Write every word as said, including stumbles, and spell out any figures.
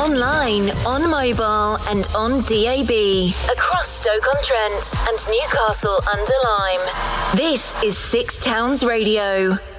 Online, on mobile and on D A B. Across Stoke-on-Trent and Newcastle under Lyme. This is Six Towns Radio.